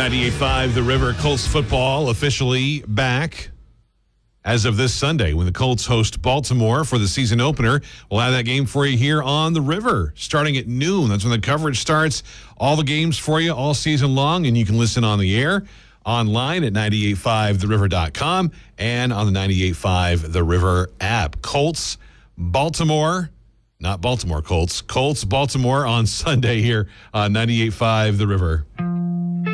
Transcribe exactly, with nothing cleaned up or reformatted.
ninety-eight point five The River. Colts football officially back as of this Sunday when the Colts host Baltimore for the season opener. We'll have that game for you here on The River starting at noon. That's when the coverage starts. All the games for you all season long, and you can listen on the air, online at nine eight five the river dot com, and on the ninety-eight point five The River app. Colts, Baltimore, not Baltimore Colts, Colts, Baltimore on Sunday here on ninety-eight point five The River.